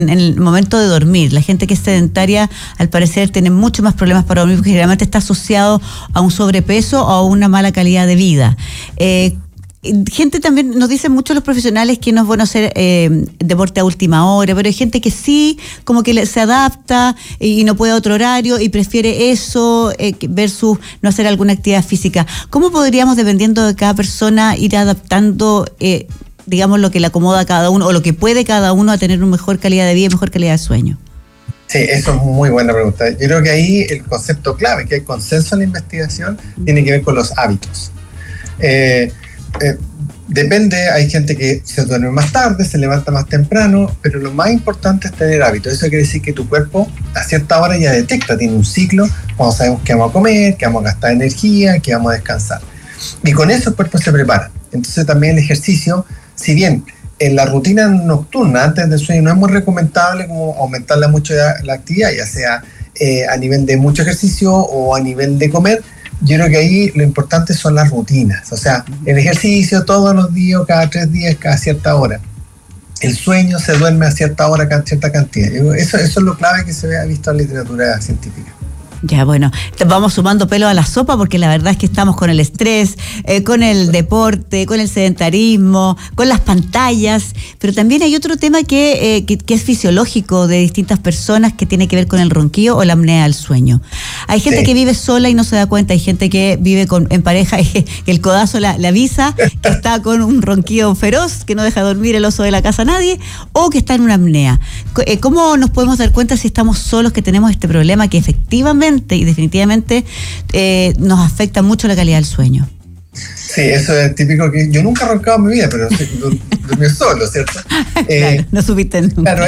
en el momento de dormir. La gente que es sedentaria, al parecer, tiene mucho más problemas para dormir porque generalmente está asociado a un sobrepeso o a una mala calidad de vida. Gente también, nos dicen mucho los profesionales que no es bueno hacer deporte a última hora, pero hay gente que sí, como que se adapta y no puede a otro horario y prefiere eso versus no hacer alguna actividad física. ¿Cómo podríamos, dependiendo de cada persona, ir adaptando digamos, lo que le acomoda a cada uno o lo que puede cada uno a tener una mejor calidad de vida y mejor calidad de sueño? Sí, eso es muy buena pregunta. Yo creo que ahí el concepto clave, que hay consenso en la investigación, tiene que ver con los hábitos. Depende, hay gente que se duerme más tarde, se levanta más temprano, pero lo más importante es tener hábitos. Eso quiere decir que tu cuerpo a cierta hora ya detecta, tiene un ciclo, cuando sabemos que vamos a comer, que vamos a gastar energía, que vamos a descansar. Y con eso el cuerpo se prepara. Entonces también el ejercicio, si bien en la rutina nocturna, antes del sueño, no es muy recomendable como aumentarla mucho la actividad, ya sea a nivel de mucho ejercicio o a nivel de comer. Yo creo que ahí lo importante son las rutinas, o sea, el ejercicio todos los días, cada 3 días, cada cierta hora. El sueño se duerme a cierta hora, cada cierta cantidad. Eso es lo clave que se ha visto en la literatura científica. Ya, bueno, vamos sumando pelo a la sopa porque la verdad es que estamos con el estrés, con el deporte, con el sedentarismo, con las pantallas, pero también hay otro tema que es fisiológico de distintas personas que tiene que ver con el ronquillo o la apnea del sueño. Hay gente que vive sola y no se da cuenta, hay gente que vive en pareja y que el codazo la avisa que está con un ronquillo feroz, que no deja dormir el oso de la casa a nadie, o que está en una apnea. ¿Cómo nos podemos dar cuenta si estamos solos, que tenemos este problema que efectivamente y definitivamente nos afecta mucho la calidad del sueño? Sí, eso es típico, que yo nunca he roncado en mi vida, pero dormí solo, ¿cierto? Claro, no supiste nunca. Claro,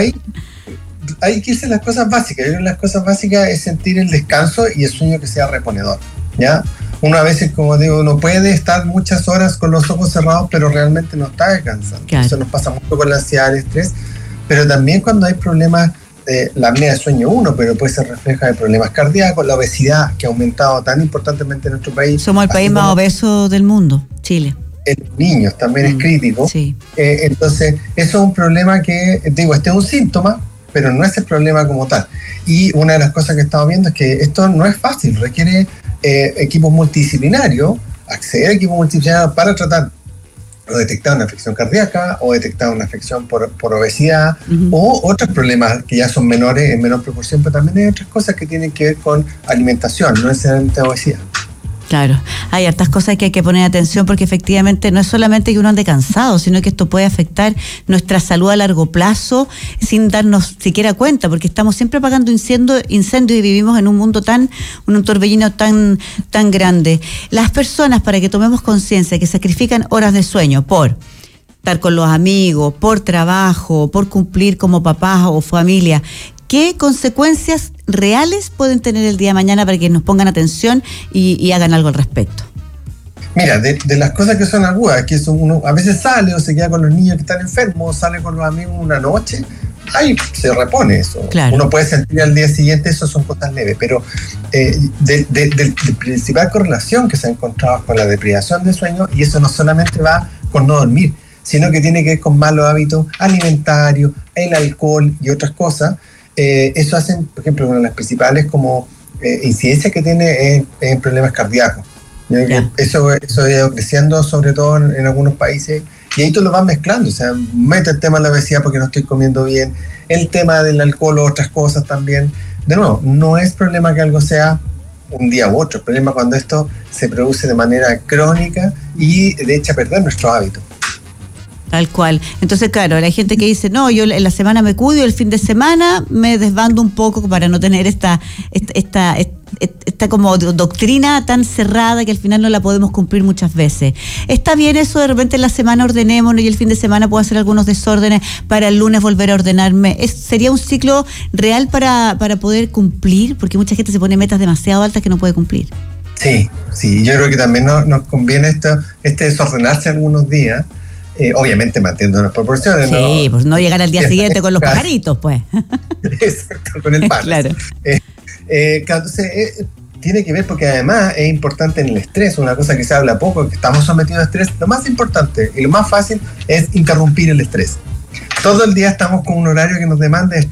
hay que irse las cosas básicas. Yo creo que las cosas básicas es sentir el descanso y el sueño que sea reponedor, ¿ya? Uno a veces, como digo, uno puede estar muchas horas con los ojos cerrados, pero realmente no está descansando. Claro. Eso nos pasa mucho con la ansiedad, el estrés, pero también cuando hay problemas, la apnea de sueño pero puede ser refleja de problemas cardíacos, la obesidad que ha aumentado tan importantemente en nuestro país. Somos el país más obeso del mundo, Chile. En niños también es crítico. Sí. Entonces, eso es un problema que, digo, este es un síntoma, pero no es el problema como tal. Y una de las cosas que estamos viendo es que esto no es fácil, requiere equipos multidisciplinarios, acceder a equipos multidisciplinarios para tratar o detectar una afección cardíaca, o detectar una afección por obesidad, o otros problemas que ya son menores, en menor proporción, pero también hay otras cosas que tienen que ver con alimentación, no necesariamente obesidad. Claro, hay hartas cosas que hay que poner atención porque efectivamente no es solamente que uno ande cansado, sino que esto puede afectar nuestra salud a largo plazo sin darnos siquiera cuenta, porque estamos siempre apagando incendios y vivimos en un mundo un torbellino tan grande. Las personas, para que tomemos conciencia, que sacrifican horas de sueño por estar con los amigos, por trabajo, por cumplir como papás o familia, ¿qué consecuencias reales pueden tener el día de mañana para que nos pongan atención y hagan algo al respecto? Mira, de las cosas que son agudas, que uno a veces sale o se queda con los niños que están enfermos, sale con los amigos una noche, ahí se repone eso. Claro. Uno puede sentir al día siguiente, eso son cosas leves, pero de principal correlación que se ha encontrado con la deprivación de sueño, y eso no solamente va con no dormir, sino que tiene que ver con malos hábitos alimentarios, el alcohol y otras cosas. Eso hacen, por ejemplo, una de las principales como incidencias que tiene en problemas cardíacos. Yeah. Eso ha ido creciendo, sobre todo en algunos países, y ahí tú lo vas mezclando, o sea, mete el tema de la obesidad porque no estoy comiendo bien, el tema del alcohol o otras cosas también. De nuevo, no es problema que algo sea un día u otro, el problema es cuando esto se produce de manera crónica y de hecho a perder nuestros hábitos. Tal cual. Entonces, claro, hay gente que dice, no, yo en la semana me cuido, el fin de semana me desbando un poco para no tener esta como doctrina tan cerrada que al final no la podemos cumplir muchas veces. Está bien eso, de repente en la semana ordenémonos y el fin de semana puedo hacer algunos desórdenes para el lunes volver a ordenarme. ¿Sería un ciclo real para poder cumplir? Porque mucha gente se pone metas demasiado altas que no puede cumplir. Sí, yo creo que también nos conviene desordenarse algunos días. Obviamente manteniendo las proporciones. Sí, pues no llegar al día siguiente con los pajaritos, pues. Exacto, con el pan. Claro. Entonces, tiene que ver porque además es importante en el estrés, una cosa que se habla poco, que estamos sometidos a estrés. Lo más importante y lo más fácil es interrumpir el estrés. todo el día estamos con un horario que nos demanda